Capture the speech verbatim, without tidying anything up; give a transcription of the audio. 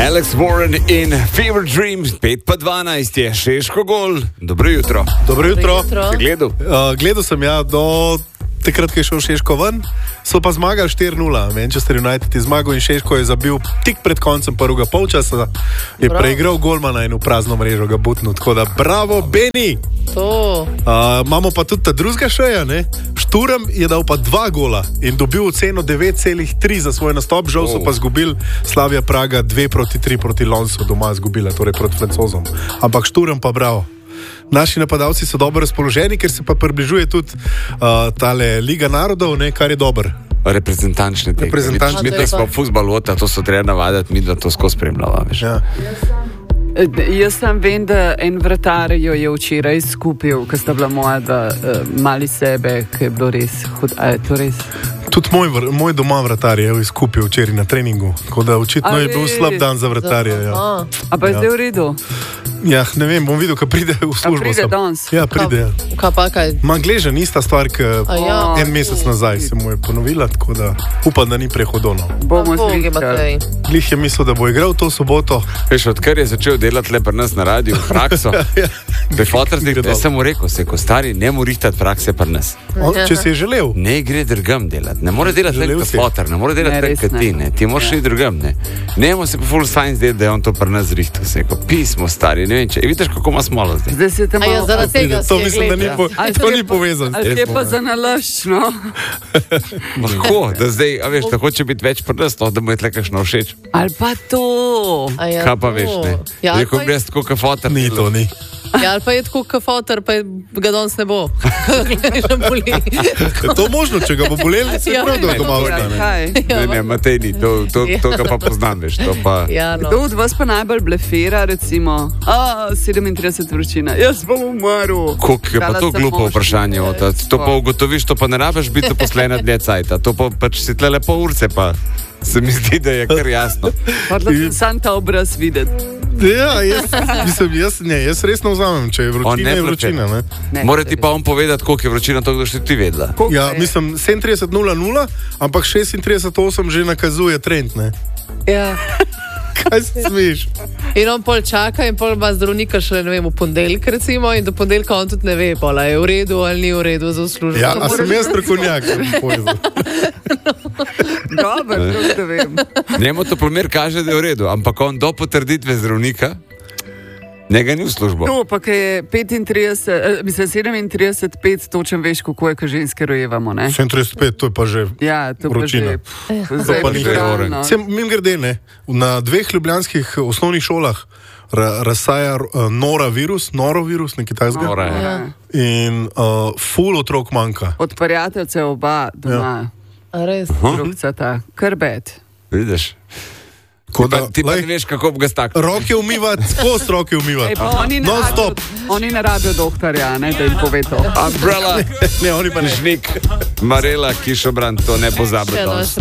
Alex Warren in Fever Dreams, pet pa dvanajst je Šeško gol. Dobro jutro. Dobro jutro. Si gledal? Uh, gledal sem ja do takrat, ko je šel Šeško ven, so pa zmagali štiri nula. Manchester United je zmagal in Šeško je zabil tik pred koncem prvega polčasa. Je bravo. Preigral golmana in v prazno mrežo ga butnil. Tako da bravo, Beni! To. Uh, imamo pa tudi ta drugega šeja, ne? Šturm je dal pa dva gola in dobil oceno devet celih tri za svoj nastop. Žal so pa zgubili Slavia Praga dve proti tri proti Lonsu doma zgubila, torej proti Francozom. Ampak Šturm pa bravo. Naši napadalci so dobro razpoloženi, ker se pa približuje tudi uh, tale Liga narodov, ne, kar je dobro. Reprezentančne tekme. Reprezentančne Mi, mi smo fuzbal ota, to so treba navaditi, mi da to skozi spremljava. Ja. Jaz sem vem, da en vratar jo je včeraj skupil, ko sta bila moja, da uh, mali sebe, ki je bilo res hud. A je to res? Tudi moj, moj doma vratar je izkupil včeraj na treningu, tako da očitno je bil slab dan za vratarje. Ja. A pa je Ja. zdaj v redu? Ja, ne vem, bom videl, ko pride v službo. A pride sem. danes? Ja, pride. Ja. Kaj pa kaj? Ma gleža, nista stvar, ki ja. en mesec nazaj se mu je ponovila, tako da upam, da ni prehodovno. Bomo Bogi, slišali. Matej. Glih je mislil, da bo igral to soboto. Veš, odkar je začel delati le pri nas na radiju, prakso, Ja. bi fotrnik, Gre dol. jaz sem mu rekel, se ko stari, ne mu rihtati prakse pri nas. On, če si je želel. Ne gre drugam delati, ne more delati le Želel kot si. fotar, ne more delati Ne, le res kot ne. ti, ne. Ti moraš Ja. iti drugam, ne. Ne mu se pa full science delati, da je on to pri nas zrihtal, se ko pismo stari, ne vem, če, vidiš, kako ima smolo zdaj. Zdaj se tam A ja, zaradi tega si To je mislim, da ni, gledal. po, Ali to je ni pa- povezano. Ali je pa za nalašč, no? Lahko, da zdaj, a veš, da hoče biti več pri nas, no, da mu je tle kakšno všeč. Ali pa to? A ja, Kaj pa to. veš, ne? Ja, ali Rekel pa, bi jaz tako, kot fotar. Ni to, ni. ja, ali pa je tako kafotar, pa je, ga danes ne bo. Gledaj, boli. Je to možno, če ga bo bolelo, se Ja. prav, da doma Ja, ostane. kaj? Ne, ne, Matej ni, to, to, to, to pa poznam, veš, to pa... Ja, no. Kdo od vas pa najbolj blefira, recimo, a, sedemintrideset vročina, jaz bom umrl. Kuk je pa Dala to sem glupo mož. vprašanje, ota. To pa ugotoviš, to pa ne rabiš biti zaposlena dlje cajta, to pa pač si tle lepo urce, pa se mi zdi, da je kar jasno. Hvala sem sam ta obraz videti. Ja, jaz, mislim, jaz, ne, jaz resno vzamem, če je On vročina, ne je blefe. vročina. Ne? Ne, Mora ti pa on povedati, koliko je vročina, to boš ti vedela. Koliko Ja, je? mislim, sedemintrideset nula nula, ampak šestintrideset osem že nakazuje trend, ne? Ja. Kaj se smeš? In on pol čaka in pol ima zdravnika še, ne vem, v ponedeljek recimo in do ponedeljka on tudi ne ve, pol, a je v redu ali ni v redu za službo. Ja, a sem jaz strokovnjak, sem povedal. Dobro, to da vem. Njemu to primer kaže, da je v redu, ampak on do potrditve zdravnika, njega ni v službo. To pa, ki je petintrideset, eh, mislim sedemintrideset, pet, točen veš, kako je, ko ženske rojevamo, ne? sedemintrideset pet, to je pa že Ja, to pa vročina. že. pff, To zdaj pa je ni realno. Sem mim grede, ne? Na dveh ljubljanskih osnovnih šolah ra, razsaja uh, norovirus, norovirus, nekaj takega. Nora je. Ja. In uh, ful otrok manjka. Od prijateljcev oba doma, A res? drugca ta, krbet. Vidiš? Tako Ti pa, da, ti pa lej, ne veš, kako bi ga staknil. roke umivati, skozi roke Ej, umivati. pa oni ne Non stop. rabijo- Oni ne rabijo doktorja, ne, da jim pove to. Umbrella, Ne, oni pa ne. žnik, Marela, Kišobran, to ne pozabi Še danes. naš